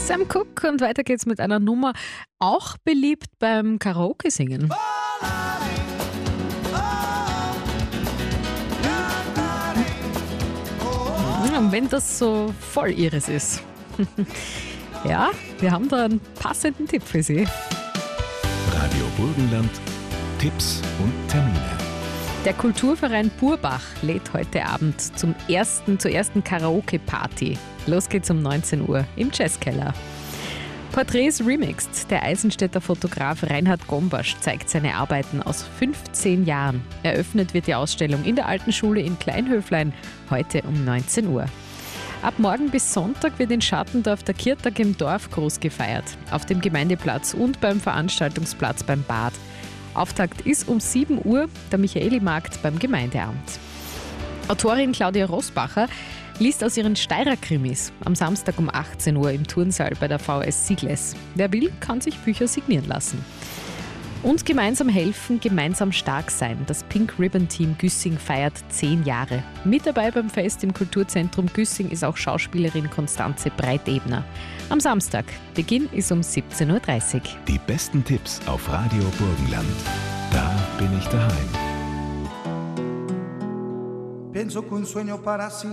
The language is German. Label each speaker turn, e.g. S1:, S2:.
S1: Sam Cooke und weiter geht's mit einer Nummer, auch beliebt beim Karaoke-Singen. Und wenn das so voll ihres ist. Ja, wir haben da einen passenden Tipp für Sie.
S2: Radio Burgenland, Tipps und Termine.
S1: Der Kulturverein Burbach lädt heute Abend zur ersten Karaoke-Party. Los geht's um 19 Uhr im Jazzkeller. Porträts remixed. Der Eisenstädter Fotograf Reinhard Gombasch zeigt seine Arbeiten aus 15 Jahren. Eröffnet wird die Ausstellung in der Alten Schule in Kleinhöflein heute um 19 Uhr. Ab morgen bis Sonntag wird in Schattendorf der Kirtag im Dorf groß gefeiert. Auf dem Gemeindeplatz und beim Veranstaltungsplatz beim Bad. Auftakt ist um 7 Uhr der Michaelimarkt beim Gemeindeamt. Autorin Claudia Rosbacher liest aus ihren Steirer-Krimis am Samstag um 18 Uhr im Turnsaal bei der VS Sigles. Wer will, kann sich Bücher signieren lassen. Und gemeinsam helfen, gemeinsam stark sein. Das Pink Ribbon Team Güssing feiert 10 Jahre. Mit dabei beim Fest im Kulturzentrum Güssing ist auch Schauspielerin Konstanze Breitebner. Am Samstag, Beginn ist um 17.30 Uhr.
S2: Die besten Tipps auf Radio Burgenland. Da bin ich daheim.
S3: Pienso que un sueño para